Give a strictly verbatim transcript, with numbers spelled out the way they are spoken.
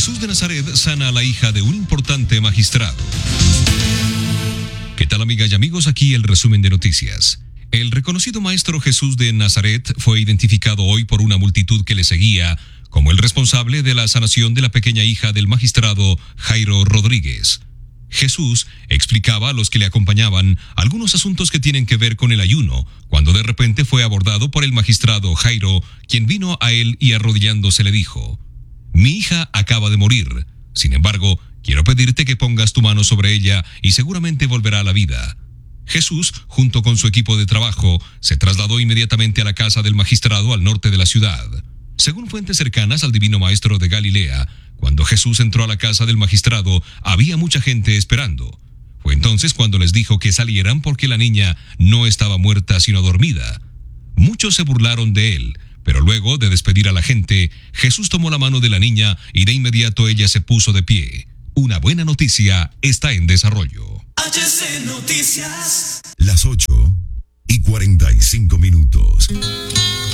Jesús de Nazaret sana a la hija de un importante magistrado. ¿Qué tal, amigas y amigos? Aquí el resumen de noticias. El reconocido maestro Jesús de Nazaret fue identificado hoy por una multitud que le seguía como el responsable de la sanación de la pequeña hija del magistrado Jairo Rodríguez. Jesús explicaba a los que le acompañaban algunos asuntos que tienen que ver con el ayuno, cuando de repente fue abordado por el magistrado Jairo, quien vino a él y arrodillándose le dijo: «Mi hija acaba de morir. Sin embargo, quiero pedirte que pongas tu mano sobre ella y seguramente volverá a la vida». Jesús, junto con su equipo de trabajo, se trasladó inmediatamente a la casa del magistrado al norte de la ciudad. Según fuentes cercanas al Divino Maestro de Galilea, cuando Jesús entró a la casa del magistrado, había mucha gente esperando. Fue entonces cuando les dijo que salieran porque la niña no estaba muerta sino dormida. Muchos se burlaron de él, pero luego de despedir a la gente, Jesús tomó la mano de la niña y de inmediato ella se puso de pie. Una buena noticia está en desarrollo. H C Noticias. Las ocho y cuarenta y cinco minutos.